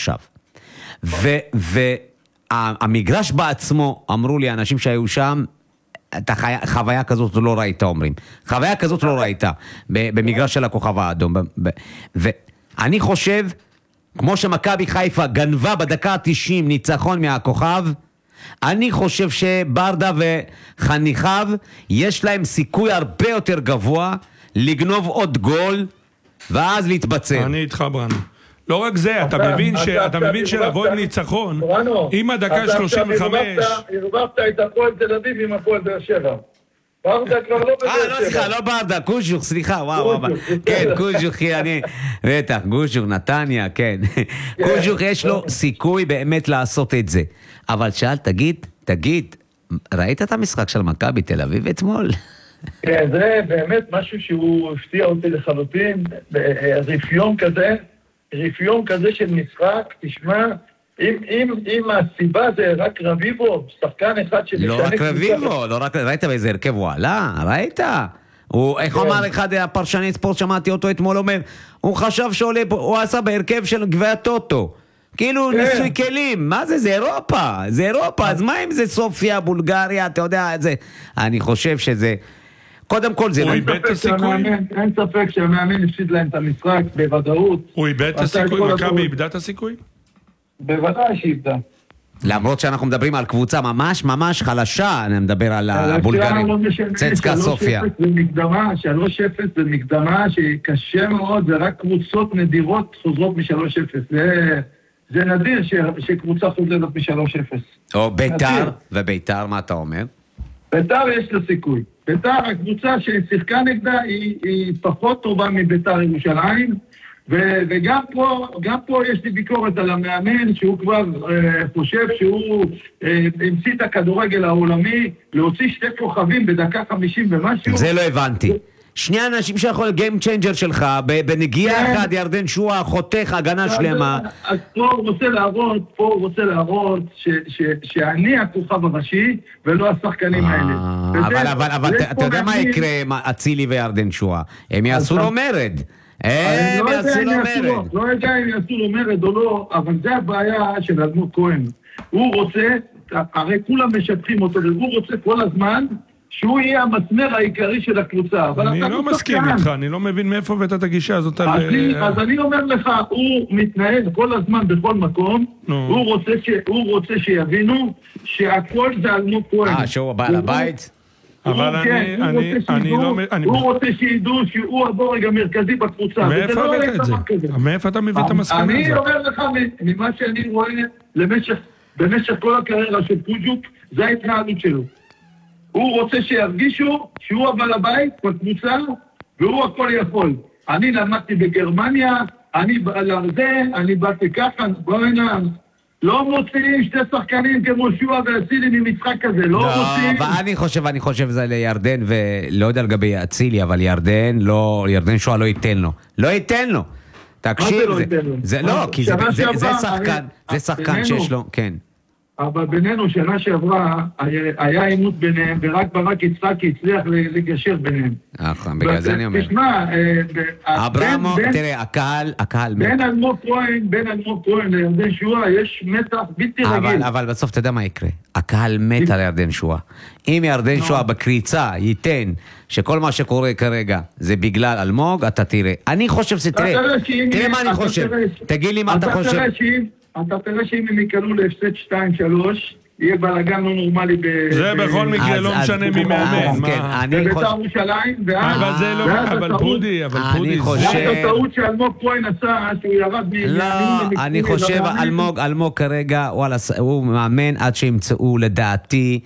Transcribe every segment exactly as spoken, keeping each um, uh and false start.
עכשיו. והמגרש בעצמו, אמרו לי, אנשים שהיו שם, את החוויה כזאת לא ראית, אומרים. חוויה כזאת לא ראית, במגרש של הכוכב האדום. ואני חושב, כמו שמכבי חיפה גנבה בדקה ה-תשעים ניצחון מהכוכב, אני חושב שברדה וחניכיו, יש להם סיכוי הרבה יותר גבוה, לגנוב עוד גול, ואז להתבצר. אני איתך ברנו. לא רק זה, אתה מבין ש... אתה מבין שלבוא עם ניצחון, עם הדקה שלושים וחמש... הרבבת את הפועל תל אביב עם הפועל באר שבע. ברדה כבר לא בבאר שבע. אה, לא סליחה, לא ברדה, קוז'וך, סליחה, וואו, כן, קוז'וך, אני... בטח, קוז'וך, נתניה, כן. קוז'וך יש לו סיכוי באמת לעשות את זה. אבל שאל, תגיד, תגיד, ראית את המשחק של מכבי תל אביב אתמול? כן, זה באמת משהו שהוא הפתיע אותי לחלוטין, רפיון כזה, רפיון כזה של משחק, תשמע, אם, אם, אם הסיבה זה רק רביבו, שחקן אחד שמשנה... לא רק רביבו, לא רק, ראית באיזה הרכב הוא עלה, ראית? הוא, איך אמר אחד הפרשני ספורט, שמעתי אותו אתמול אומר, הוא חשב שעולה, הוא עשה בהרכב של גביע טוטו. כאילו ניסוי כלים, מה זה? זה אירופה, זה אירופה, אז מה אם זה סופיה, בולגריה, אתה יודע, זה... אני חושב שזה... קודם כל זה... הוא איבד את הסיכוי? אין ספק שהמאמן הפסיד להם את המשחק בוודאות. הוא איבד את הסיכוי? מכבי איבדה את הסיכוי? בוודאי שאיבדה. למרות שאנחנו מדברים על קבוצה ממש ממש חלשה, אני מדבר על הבולגרים. צצקה סופיה. שלוש אפס זה מקדמה שקשה מאוד, זה רק קבוצות נדירות חוזרות מ-שלוש אפס. זה נדיר שקבוצה חוזרת מ-שלוש אפס. או ביתר, וביתר מה אתה אומר? ביתר יש לה סיכוי. ביתר, הקבוצה ששיחקה נגדה היא, היא פחות טובה מביתר ירושלים, ו- וגם פה, גם פה יש לי ביקורת על המאמן, שהוא כבר אה, חושב שהוא אה, המציא את הכדורגל העולמי, להוציא שתי כוכבים בדקה חמישים ומשהו. זה לא הבנתי. שני אנשים שיכול גיים צ'יינג'ר שלך, בנגיעה אחת, ירדן שועה, חותך, הגנה שלמה. אז פה הוא רוצה להראות, פה הוא רוצה להראות שאני הכוכב הראשי, ולא השחקנים האלה. אבל אתה יודע מה יקרה עם אצילי וירדן שועה? הם יעשו לו מרד. הם יעשו לו מרד. לא יודע אם יעשו לו מרד או לא, אבל זה הבעיה של אלמוג כהן. הוא רוצה, הרי כולם משטחים אותו, והוא רוצה כל הזמן, שהוא יהיה המסמר העיקרי של הקבוצה. אני לא מסכים איתך, אני לא מבין מאיפה הבאת את הגישה הזאת. אז אני אומר לך, הוא מתנהל כל הזמן בכל מקום, הוא רוצה שיבינו שהכל זה אלמוג כהן. אה, שהוא בעל הבית? אבל אני לא... הוא רוצה שידעו שהוא הבורג המרכזי בקבוצה. מאיפה הבאת את זה? מאיפה אתה מביא את המסקנה הזאת? אני אומר לך, ממה שאני רואה במשך כל הקריירה של קוז'וק, זה ההתנהלות שלו. הוא רוצה שירגישו שהוא הבעל הבית בקבוצה, והוא הכל יכול. אני למדתי בגרמניה, אני לרזה, אני באתי ככה, בוא הנה, לא מוצאים שתי שחקנים כמו שועה ואצילי ממשחק כזה, לא מוצאים. אבל אני חושב, אני חושב זה לירדן, ולא יודע לגבי אצילי, אבל ירדן, לא, ירדן שועה לא ייתן לו. לא ייתן לו. תקשיב, זה לא, כי זה שחקן, זה שחקן שיש לו, כן. אבל בינינו, שנה שעברה, היה עימות ביניהם, ורק ברק יצחקי הצליח לגשר ביניהם. נכון, בגלל זה אני אומר. תשמע, אברמו, תראה, הקהל, הקהל מת. בין אלמוג כהן, בין אלמוג כהן לירדן שועה, יש מתח בלתי רגיל. אבל בסוף, אתה יודע מה יקרה? הקהל מת על ירדן שועה. אם ירדן שועה בקריצה ייתן שכל מה שקורה כרגע זה בגלל אלמוג, אתה תראה. אני חושב שתראה, תראה מה אני חושב. תגיד לי מה אתה חושב. אתה תראה שאם הם יקלו להפסד שתיים שלוש, יהיה בלגן לא נורמלי ב... זה בכל מקרה לא משנה מי מאמן. בבית"ר ירושלים, אבל זה לא... אבל פודי, אבל פודי. זה הטעות שאלמוג כהן עשה, שהוא ירד מ... לא, אני חושב, אלמוג כרגע, הוא מאמן עד שימצאו לדעתי,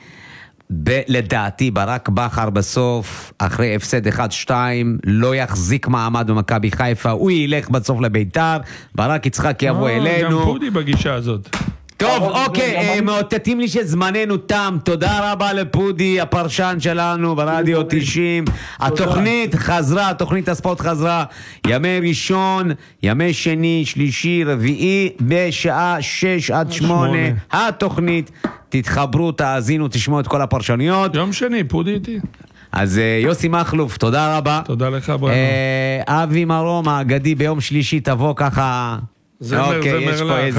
לדעתי ברק בכר בסוף, אחרי הפסד אחד שתיים, לא יחזיק מעמד במכבי חיפה, הוא ילך בסוף לביתר, ברק יצחק יבוא אלינו. גם פודי בגישה הזאת. טוב, אוקיי, מאותתים לי שזמננו תם, תודה רבה לפודי, הפרשן שלנו ברדיו תשעים, התוכנית חזרה, התוכנית הספורט חזרה, ימי ראשון, ימי שני, שלישי, רביעי, בשעה שש עד שמונה, התוכנית, תתחברו, תאזינו, תשמעו את כל הפרשניות. יום שני, פודי איתי. אז יוסי מחלוף, תודה רבה. תודה לך, ברנו. אבי מרום, האגדי, ביום שלישי תבוא ככה... זמר, זמר לך.